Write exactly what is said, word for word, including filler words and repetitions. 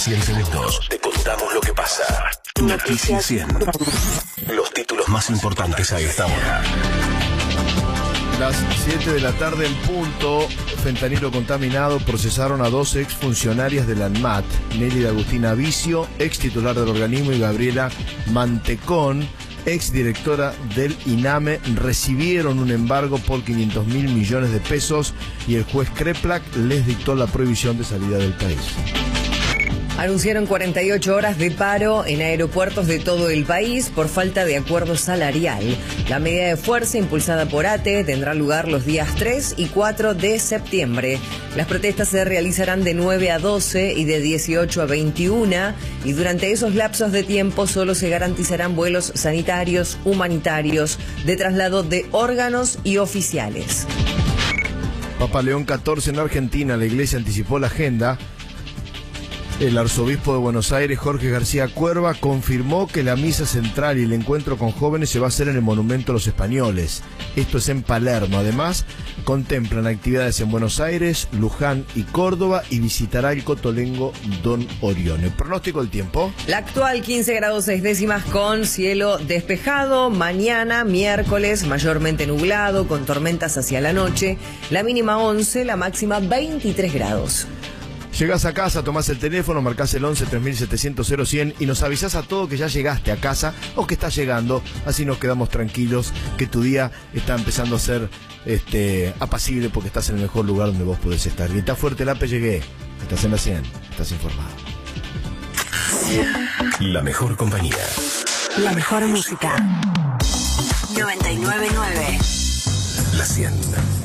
cien segundos te contamos lo que pasa. Noticias cien. Los títulos más importantes a esta hora. Las siete de la tarde en punto, fentanilo contaminado, procesaron a dos exfuncionarias del ANMAT, Nelly Agustina Vicio, ex titular del organismo, y Gabriela Mantecón, ex directora del INAME. Recibieron un embargo por quinientos mil millones de pesos y el juez Kreplak les dictó la prohibición de salida del país. Anunciaron cuarenta y ocho horas de paro en aeropuertos de todo el país por falta de acuerdo salarial. La medida de fuerza impulsada por ATE tendrá lugar los días tres y cuatro de septiembre. Las protestas se realizarán de nueve a doce y de dieciocho a veintiuna, y durante esos lapsos de tiempo solo se garantizarán vuelos sanitarios, humanitarios, de traslado de órganos y oficiales. Papa León catorce en Argentina, la iglesia anticipó la agenda. El arzobispo de Buenos Aires, Jorge García Cuerva, confirmó que la misa central y el encuentro con jóvenes se va a hacer en el Monumento a los Españoles. Esto es en Palermo. Además, contemplan actividades en Buenos Aires, Luján y Córdoba, y visitará el cotolengo Don Orión. El pronóstico del tiempo. La actual quince grados seis décimas con cielo despejado. Mañana, miércoles, mayormente nublado, con tormentas hacia la noche. La mínima once, la máxima veintitrés grados. Llegás a casa, tomás el teléfono, marcás el once tres mil setecientos cero cien y nos avisás a todos que ya llegaste a casa o que estás llegando. Así nos quedamos tranquilos que tu día está empezando a ser este, apacible, porque estás en el mejor lugar donde vos podés estar. Grita fuerte el A P, llegué. Estás en la cien, estás informado. La mejor compañía. La mejor música. noventa y nueve punto nueve. La cien.